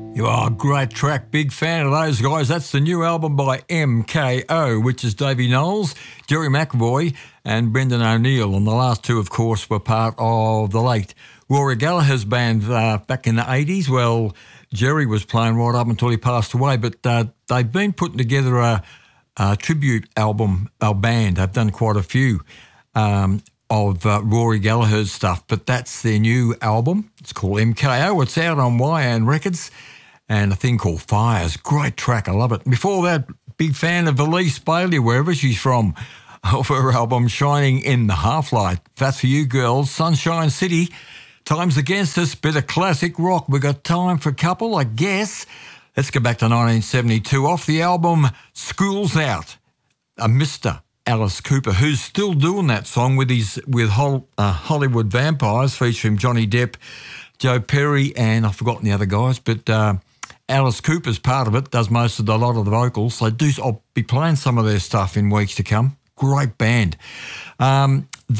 You are a great track, big fan of those guys. That's the new album by MKO, which is Davey Knowles, Jerry McAvoy and Brendan O'Neill. And the last two, of course, were part of the late Rory Gallagher's band back in the 80s. Well, Jerry was playing right up until he passed away, but they've been putting together a tribute album, a band. They've done quite a few of Rory Gallagher's stuff, but that's their new album. It's called MKO. It's out on YN Records. And a thing called Fires. Great track, I love it. Before that, big fan of Elise Bailey, wherever she's from, of her album Shining in the Half-Light. That's for you girls. Sunshine City, Time's Against Us, bit of classic rock. We got time for a couple, I guess. Let's go back to 1972. Off the album School's Out, a Mr. Alice Cooper, who's still doing that song with Hollywood Vampires, featuring Johnny Depp, Joe Perry, and I've forgotten the other guys, but Alice Cooper's part of it, does a lot of the vocals. I'll be playing some of their stuff in weeks to come. Great band.